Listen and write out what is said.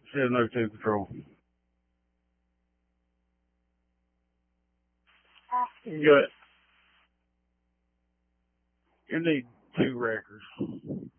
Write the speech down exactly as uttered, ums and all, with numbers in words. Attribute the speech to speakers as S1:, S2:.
S1: seven oh two Patrol. Good. You need two records.